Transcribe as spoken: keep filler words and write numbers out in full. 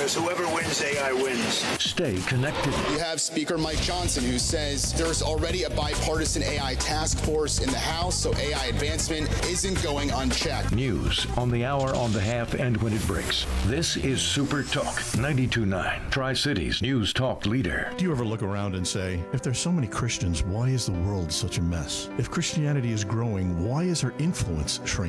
because whoever wins, A I wins. Stay connected. You have Speaker Mike Johnson, who says there's already a bipartisan A I task force in the House, so A I advancement isn't going unchecked. News on the hour, on the half, and when it breaks. This is Super Talk ninety-two point nine, Tri-Cities News Talk leader. Do you ever look around and say, if there's so many Christians, why is the world such a mess? If Christianity is growing, why is our influence shrinking?